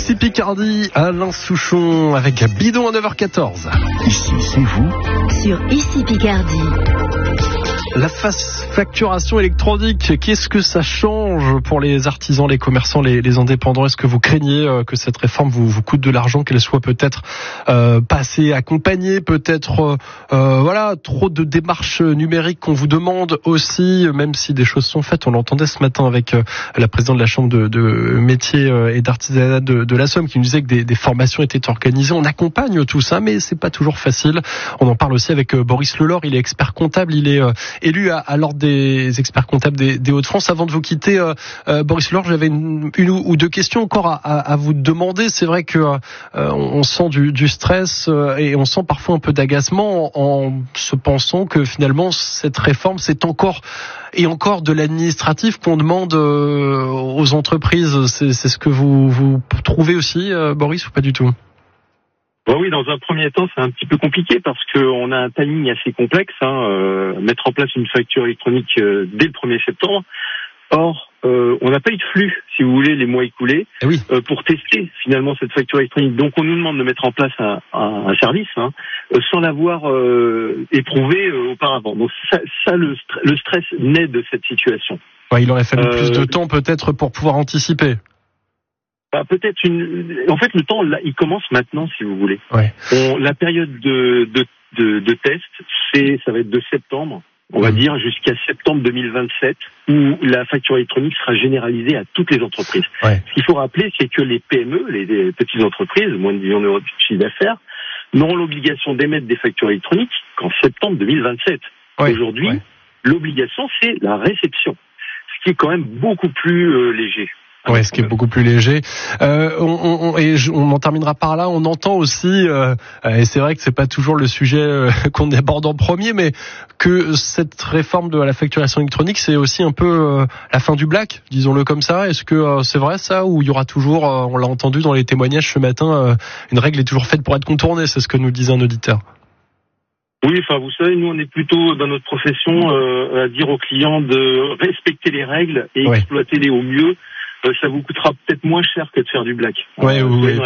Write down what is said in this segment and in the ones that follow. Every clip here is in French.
Ici Picardie, Alain Souchon avec Bidon à 9h14. Ici, c'est vous. Sur Ici Picardie. La facturation électronique, qu'est-ce que ça change pour les artisans, les commerçants, les indépendants? Est-ce que vous craignez que cette réforme vous coûte de l'argent, qu'elle soit peut-être pas assez accompagnée, peut-être trop de démarches numériques qu'on vous demande aussi, même si des choses sont faites? On l'entendait ce matin avec la présidente de la Chambre de métiers et d'artisanat de la Somme qui nous disait que des formations étaient organisées. On accompagne tout ça, mais c'est pas toujours facile. On en parle aussi avec Boris Lelor, il est expert comptable, il est élu à l'ordre des experts comptables des Hauts-de-France. Avant de vous quitter, Boris Lelor, j'avais une ou deux questions encore à vous demander. C'est vrai que on sent du stress et on sent parfois un peu d'agacement en se pensant que finalement cette réforme, c'est encore de l'administratif qu'on demande aux entreprises. C'est ce que vous trouvez aussi, Boris, ou pas du tout? Oui, dans un premier temps, c'est un petit peu compliqué parce qu'on a un timing assez complexe. Mettre en place une facture électronique dès le 1er septembre. Or, on n'a pas eu de flux, si vous voulez, les mois écoulés, pour tester finalement cette facture électronique. Donc, on nous demande de mettre en place un service sans l'avoir éprouvé auparavant. Donc, ça le stress naît de cette situation. Ouais, il aurait fallu plus de temps peut-être pour pouvoir anticiper. Peut-être en fait, le temps, là, il commence maintenant, si vous voulez. Ouais. La période de test, ça va être de septembre, on va dire, jusqu'à septembre 2027, où la facture électronique sera généralisée à toutes les entreprises. Ouais. Ce qu'il faut rappeler, c'est que les PME, les petites entreprises, moins de 10 millions d'euros de chiffre d'affaires, n'auront l'obligation d'émettre des factures électroniques qu'en septembre 2027. Ouais. Aujourd'hui, l'obligation, c'est la réception, ce qui est quand même beaucoup plus léger. Ouais, ce qui est beaucoup plus léger. On en terminera par là. On entend aussi, et c'est vrai que c'est pas toujours le sujet qu'on aborde en premier, mais que cette réforme de la facturation électronique, c'est aussi un peu la fin du black, disons-le comme ça. Est-ce que c'est vrai ça, ou il y aura toujours, on l'a entendu dans les témoignages ce matin, une règle est toujours faite pour être contournée, c'est ce que nous disait un auditeur. Oui, vous savez, nous on est plutôt dans notre profession à dire aux clients de respecter les règles et exploiter-les au mieux. Ça vous coûtera peut-être moins cher que de faire du black. Ouais,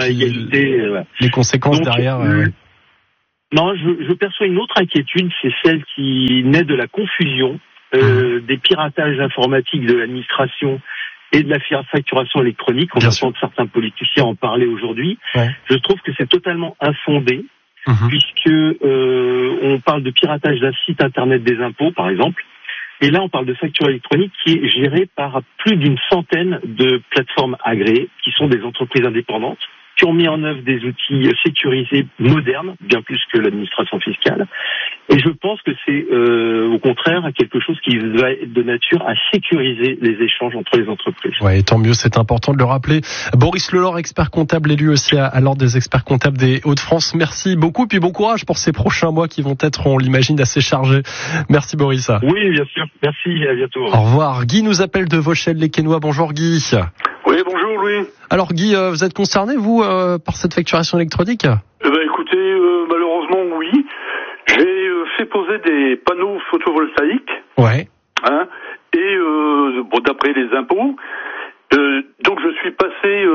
les conséquences donc, derrière. Non, je perçois une autre inquiétude, c'est celle qui naît de la confusion des piratages informatiques de l'administration et de la facturation électronique. On entend certains politiciens en parler aujourd'hui. Ouais. Je trouve que c'est totalement infondé, puisque on parle de piratage d'un site internet des impôts, par exemple. Et là, on parle de facture électronique qui est gérée par plus d'une centaine de plateformes agréées, qui sont des entreprises indépendantes, qui ont mis en œuvre des outils sécurisés modernes, bien plus que l'administration fiscale. Et je pense que c'est au contraire quelque chose qui va être de nature à sécuriser les échanges entre les entreprises. Ouais, tant mieux, c'est important de le rappeler. Boris Lelor, expert comptable, élu aussi à l'ordre des experts comptables des Hauts-de-France. Merci beaucoup, puis bon courage pour ces prochains mois qui vont être, on l'imagine, assez chargés. Merci Boris. Oui, bien sûr. Merci, à bientôt. Au revoir. Guy nous appelle de Vauchelles-les-Quesnois. Bonjour Guy. Oui, bonjour Louis. Alors Guy, vous êtes concerné, vous, par cette facturation électronique? Écoutez, malheureusement, oui. J'ai fait poser des panneaux photovoltaïques. Ouais. Et d'après les impôts, donc je suis passé,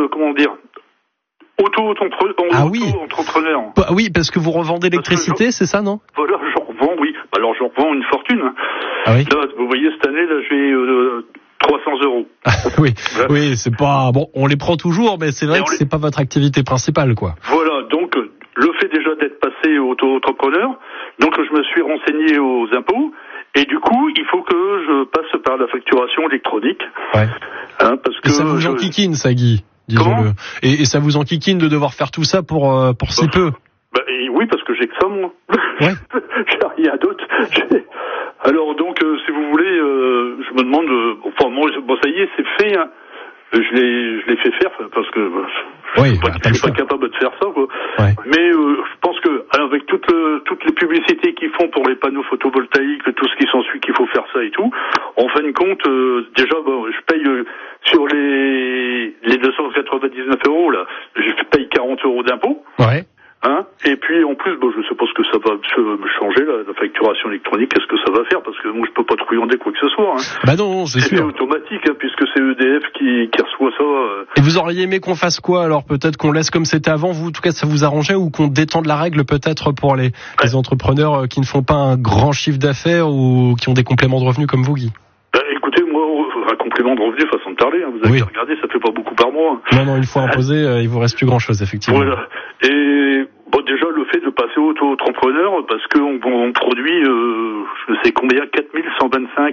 auto-entrepreneur. Oui, parce que vous revendez l'électricité, c'est ça, non? Voilà, j'en revends, oui. Alors j'en revends une fortune. Ah oui. Là, vous voyez, cette année, là, j'ai 300 euros. Oui, oui, c'est pas bon. On les prend toujours, mais c'est vrai que c'est pas votre activité principale, quoi. Voilà, donc le fait déjà d'être passé auto-entrepreneur, donc je me suis renseigné aux impôts. Et du coup, il faut que je passe par la facturation électronique. Ouais. Parce que ça vous enquiquine, ça, Guy. Disons-le. Et ça vous enquiquine de devoir faire tout ça pour si peu. Oui, parce que j'ai que ça, moi. Ouais. J'ai rien d'autre. Alors donc, si vous voulez, je me demande. Ça y est, c'est fait. Hein. Je l'ai fait faire parce que je suis pas capable de faire ça, quoi. Ouais. Mais je pense que avec toutes les publicités qu'ils font pour les panneaux photovoltaïques, tout ce qui s'ensuit qu'il faut faire ça et tout, en fin de compte, déjà je paye sur les 299 euros là, je paye 40 euros d'impôts. Ouais. Et Et puis en plus, je sais pas ce que ça va changer, la facturation électronique, qu'est-ce que ça va faire, parce que moi je peux pas truander quoi que ce soit. Bah non, c'est sûr. C'est automatique, puisque c'est EDF qui reçoit ça. Et vous auriez aimé qu'on fasse quoi alors? Peut-être qu'on laisse comme c'était avant, vous en tout cas ça vous arrangeait, ou qu'on détende la règle peut-être pour les entrepreneurs qui ne font pas un grand chiffre d'affaires ou qui ont des compléments de revenus comme vous, Guy? Écoutez, moi, un complément de revenus, façon de parler, vous avez regardé, ça fait pas beaucoup par mois. Non, une fois imposé, il vous reste plus grand-chose, effectivement. Voilà. Et déjà, le fait de passer au auto-entrepreneur, parce qu'on produit, je sais combien, 4125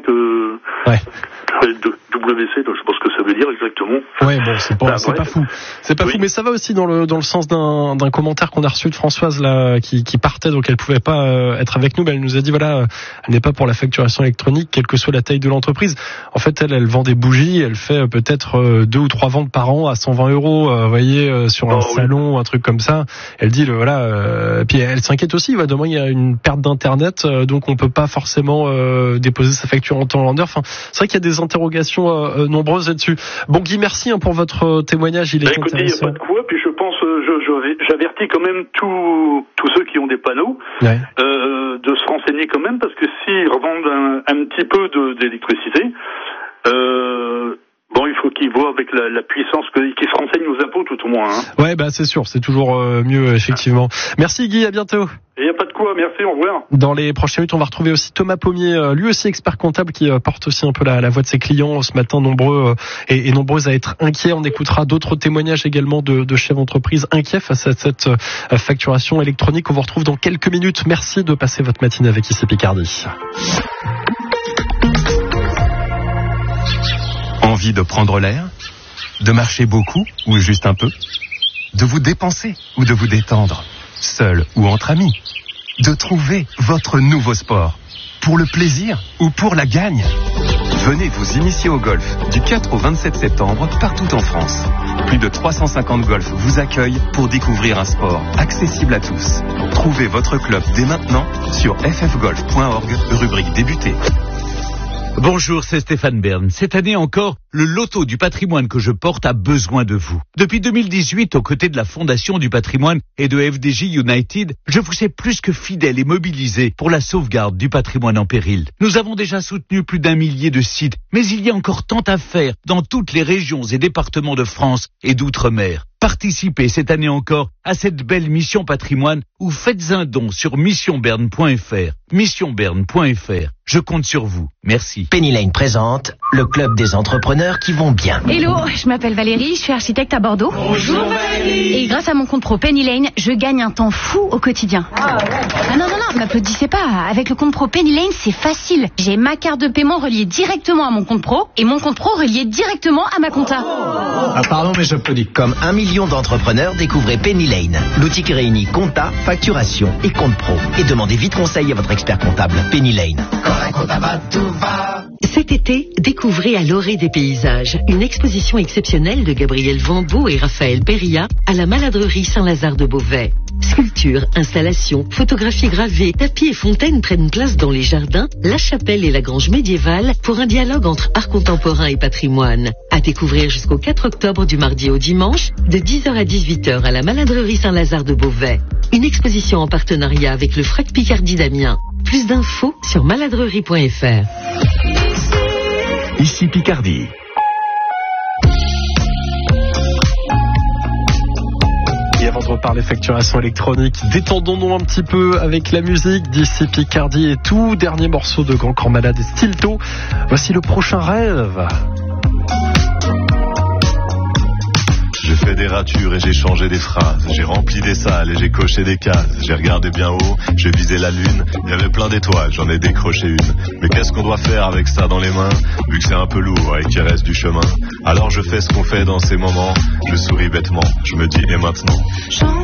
WC, je sais pas ce que ça veut dire exactement. Ouais, c'est pas fou. C'est pas fou, mais ça va aussi dans le sens d'un commentaire qu'on a reçu de Françoise, là, qui partait, donc elle pouvait pas être avec nous, mais elle nous a dit, elle n'est pas pour la facturation électronique, quelle que soit la taille de l'entreprise. En fait, elle vend des bougies, elle fait peut-être 2 ou 3 ventes par an à 120 €, vous voyez, sur un salon, un truc comme ça. Elle dit, puis elle s'inquiète aussi, demain il y a une perte d'internet, donc on peut pas forcément déposer sa facture en temps landeur. Enfin, c'est vrai qu'il y a des interrogations nombreuses là-dessus. Bon, Guy, merci pour votre témoignage, il est intéressant. Écoutez, il n'y a pas de quoi, puis je pense, j'avertis quand même tous ceux qui ont des panneaux de se renseigner quand même, parce que s'ils revendent un petit peu d'électricité, il faut qu'ils voient avec la puissance, qu'ils se renseignent aux impôts tout au moins. Ouais, c'est sûr, c'est toujours mieux, effectivement. Merci Guy, à bientôt. Il n'y a pas de quoi, merci, au revoir. Dans les prochaines minutes, on va retrouver aussi Thomas Pommier, lui aussi expert comptable, qui porte aussi un peu la voix de ses clients ce matin, nombreux et nombreux à être inquiets. On écoutera d'autres témoignages également de chefs d'entreprise inquiets face à cette facturation électronique. On vous retrouve dans quelques minutes. Merci de passer votre matinée avec IC Picardie. Envie de prendre l'air? De marcher beaucoup ou juste un peu? De vous dépenser ou de vous détendre? Seul ou entre amis? De trouver votre nouveau sport? Pour le plaisir ou pour la gagne? Venez vous initier au golf du 4 au 27 septembre partout en France. Plus de 350 golfs vous accueillent pour découvrir un sport accessible à tous. Trouvez votre club dès maintenant sur ffgolf.org, rubrique débuter. Bonjour, c'est Stéphane Bern. Cette année encore, le loto du patrimoine que je porte a besoin de vous. Depuis 2018, aux côtés de la Fondation du patrimoine et de FDJ United, je vous sais plus que fidèle et mobilisé pour la sauvegarde du patrimoine en péril. Nous avons déjà soutenu plus d'1 millier de sites, mais il y a encore tant à faire dans toutes les régions et départements de France et d'outre-mer. Participez cette année encore à cette belle mission patrimoine ou faites un don sur missionberne.fr. Missionberne.fr. Je compte sur vous. Merci. Penny Lane présente le club des entrepreneurs qui vont bien. Hello, je m'appelle Valérie, je suis architecte à Bordeaux. Bonjour Valérie. Et grâce à mon compte pro Penny Lane, je gagne un temps fou au quotidien. Non, m'applaudissez pas. Avec le compte pro Penny Lane, c'est facile. J'ai ma carte de paiement reliée directement à mon compte pro et mon compte pro relié directement à ma compta. Pardon, mais j'applaudis. Comme 1 million d'entrepreneurs, découvrez Penny Lane, l'outil qui réunit compta, facturation et compte pro. Et demandez vite conseil à votre expert comptable. Penny Lane. Cet été, découvrez à l'orée des paysages une exposition exceptionnelle de Gabriel Vambeau et Raphaël Péria à la Maladrerie Saint-Lazare de Beauvais. Sculptures, installations, photographies gravées, tapis et fontaines prennent place dans les jardins, la chapelle et la grange médiévale pour un dialogue entre art contemporain et patrimoine. À découvrir jusqu'au 4 octobre du mardi au dimanche, de 10h à 18h à la Maladrerie Saint-Lazare de Beauvais. Une exposition en partenariat avec le FRAC Picardie d'Amiens. Plus d'infos sur maladrerie.fr. Ici Picardie. Et avant de reparler facturation électronique, détendons-nous un petit peu avec la musique d'ici Picardie et tout dernier morceau de Grand Corps Malade et Stilto. Voici le prochain rêve. J'ai fait des ratures et j'ai changé des phrases. J'ai rempli des salles et j'ai coché des cases. J'ai regardé bien haut, j'ai visé la lune. Il y avait plein d'étoiles, j'en ai décroché une. Mais qu'est-ce qu'on doit faire avec ça dans les mains, vu que c'est un peu lourd et qu'il reste du chemin? Alors je fais ce qu'on fait dans ces moments. Je souris bêtement, je me dis et maintenant?